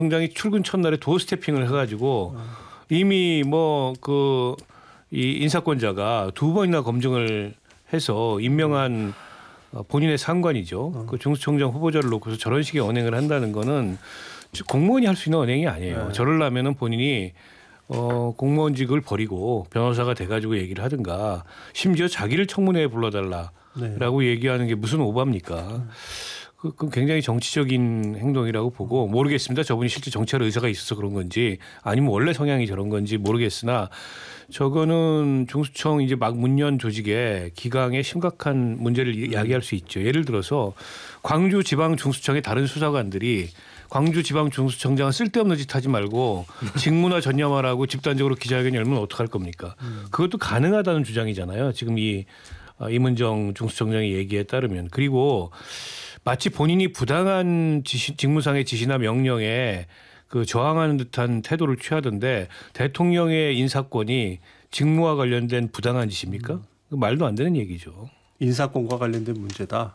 총장이 출근 첫날에 도어 스태핑을 해가지고 이미 뭐 이 인사권자가 2번이나 검증을 해서 임명한 본인의 상관이죠. 그 중수청장 후보자를 놓고서 저런 식의 언행을 한다는 거는 공무원이 할 수 있는 언행이 아니에요. 네. 저러려면은 본인이 공무원직을 버리고 변호사가 돼가지고 얘기를 하든가 심지어 자기를 청문회에 불러달라라고 얘기하는 게 무슨 오바입니까? 그건 굉장히 정치적인 행동이라고 보고 모르겠습니다. 저분이 실제 정치할 의사가 있어서 그런 건지 아니면 원래 성향이 저런 건지 모르겠으나 저거는 중수청 이제 막 문연 조직의 기강에 심각한 문제를 야기할 수 있죠. 예를 들어서 광주지방중수청의 다른 수사관들이 광주지방중수청장은 쓸데없는 짓 하지 말고 직무나 전념하라고 집단적으로 기자회견 열면 어떡할 겁니까? 그것도 가능하다는 주장이잖아요. 지금 이문정 중수청장의 얘기에 따르면. 그리고 마치 본인이 부당한 직무상의 지시나 명령에 저항하는 듯한 태도를 취하던데 대통령의 인사권이 직무와 관련된 부당한 짓입니까? 말도 안 되는 얘기죠. 인사권과 관련된 문제다.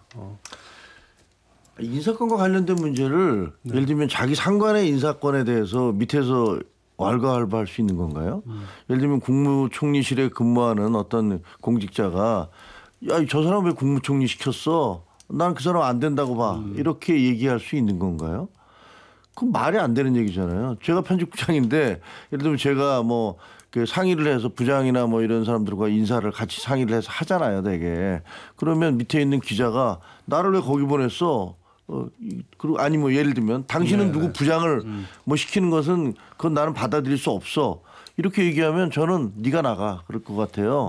인사권과 관련된 문제를 예를 들면 자기 상관의 인사권에 대해서 밑에서 왈가왈부할 수 있는 건가요? 예를 들면 국무총리실에 근무하는 어떤 공직자가 야, 저 사람 왜 국무총리 시켰어? 난 그 사람 안 된다고 봐. 이렇게 얘기할 수 있는 건가요? 그건 말이 안 되는 얘기잖아요. 제가 편집부장인데 예를 들면 제가 뭐 상의를 해서 부장이나 뭐 이런 사람들과 인사를 같이 상의를 해서 하잖아요, 되게. 그러면 밑에 있는 기자가 나를 왜 거기 보냈어? 그리고 아니 뭐 예를 들면 당신은 누구 부장을 뭐 시키는 것은 그건 나는 받아들일 수 없어. 이렇게 얘기하면 저는 네가 나가 그럴 것 같아요.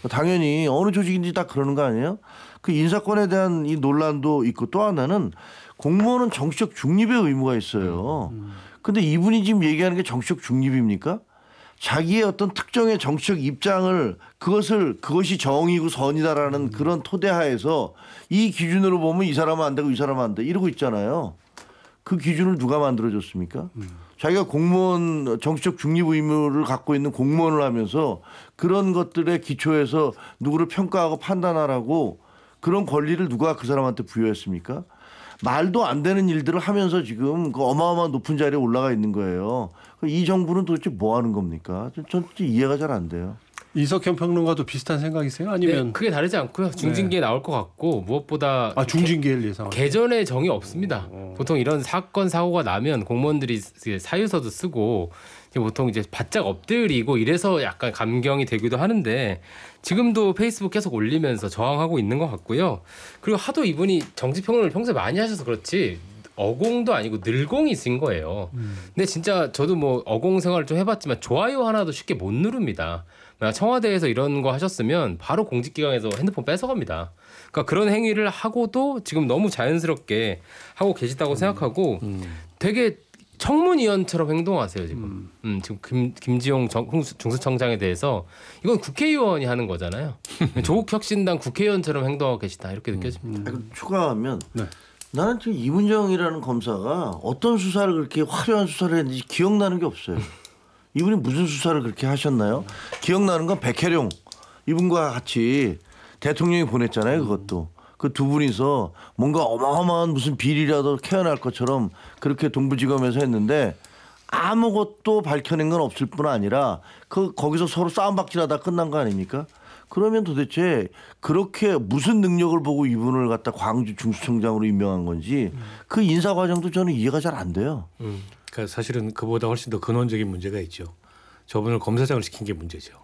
당연히 어느 조직인지 다 그러는 거 아니에요? 그 인사권에 대한 이 논란도 있고 또 하나는 공무원은 정치적 중립의 의무가 있어요. 근데 이분이 지금 얘기하는 게 정치적 중립입니까? 자기의 어떤 특정의 정치적 입장을 그것이 정의고 선이다라는 그런 토대하에서 이 기준으로 보면 이 사람은 안 되고 이 사람은 안 돼 이러고 있잖아요. 그 기준을 누가 만들어줬습니까? 자기가 공무원 정치적 중립 의무를 갖고 있는 공무원을 하면서 그런 것들에 기초해서 누구를 평가하고 판단하라고 그런 권리를 누가 그 사람한테 부여했습니까? 말도 안 되는 일들을 하면서 지금 그 어마어마한 높은 자리에 올라가 있는 거예요. 이 정부는 도대체 뭐 하는 겁니까? 전 이해가 잘 안 돼요. 이석현 평론가도 비슷한 생각이세요? 아니면 크게 다르지 않고요. 중징계에 나올 것 같고 무엇보다 중징계를 예상하세요? 개전의 정이 없습니다. 보통 이런 사건 사고가 나면 공무원들이 사유서도 쓰고 보통 이제 바짝 엎드리고 이래서 약간 감경이 되기도 하는데 지금도 페이스북 계속 올리면서 저항하고 있는 것 같고요. 그리고 하도 이분이 정치평론을 평소에 많이 하셔서 그렇지 어공도 아니고 늘공이신 거예요. 근데 진짜 저도 뭐 어공 생활을 좀 해봤지만 좋아요 하나도 쉽게 못 누릅니다. 청와대에서 이런 거 하셨으면 바로 공직기관에서 핸드폰 뺏어갑니다. 그러니까 그런 행위를 하고도 지금 너무 자연스럽게 하고 계시다고 생각하고 되게 청문위원처럼 행동하세요 지금. 지금 김지용 중수청장에 대해서 이건 국회의원이 하는 거잖아요. 조국혁신당 국회의원처럼 행동하고 계시다 이렇게 느껴집니다. 추가하면 나는 지금 이문정이라는 검사가 어떤 수사를 그렇게 화려한 수사를 했는지 기억나는 게 없어요. 이분이 무슨 수사를 그렇게 하셨나요? 기억나는 건 백혜룡 이분과 같이 대통령이 보냈잖아요. 그것도. 그 두 분이서 뭔가 어마어마한 무슨 비리라도 캐어날 것처럼 그렇게 동부지검에서 했는데 아무것도 밝혀낸 건 없을 뿐 아니라 거기서 서로 싸움박질하다 끝난 거 아닙니까? 그러면 도대체 그렇게 무슨 능력을 보고 이분을 갖다 광주 중수청장으로 임명한 건지 그 인사 과정도 저는 이해가 잘 안 돼요. 그러니까 사실은 그보다 훨씬 더 근원적인 문제가 있죠. 저분을 검사장을 시킨 게 문제죠.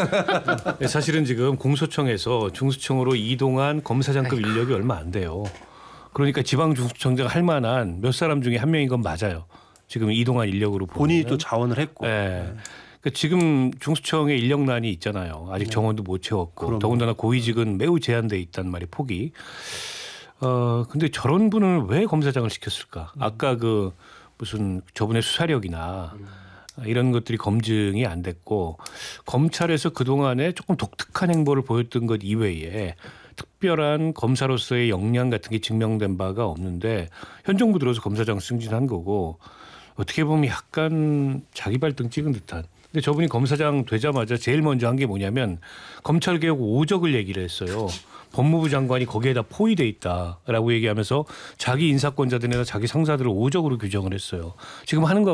사실은 지금 공소청에서 중수청으로 이동한 검사장급 인력이 얼마 안 돼요. 그러니까 지방중수청장 할 만한 몇 사람 중에 한 명인 건 맞아요. 지금 이동한 인력으로 보면. 본인이 또 자원을 했고. 네. 그러니까 지금 중수청에 인력난이 있잖아요. 아직 정원도 못 채웠고. 그럼요. 더군다나 고위직은 매우 제한돼 있단 말이 폭이. 근데 저런 분을 왜 검사장을 시켰을까? 아까 무슨 저분의 수사력이나 이런 것들이 검증이 안 됐고 검찰에서 그동안에 조금 독특한 행보를 보였던 것 이외에 특별한 검사로서의 역량 같은 게 증명된 바가 없는데 현 정부 들어서 검사장 승진한 거고 어떻게 보면 약간 자기 발등 찍은 듯한 근데 저분이 검사장 되자마자 제일 먼저 한 게 뭐냐면 검찰개혁 5적을 얘기를 했어요. 법무부 장관이 거기에다 포위돼 있다라고 얘기하면서 자기 인사권자들이나 자기 상사들을 5적으로 규정을 했어요. 지금 하는 거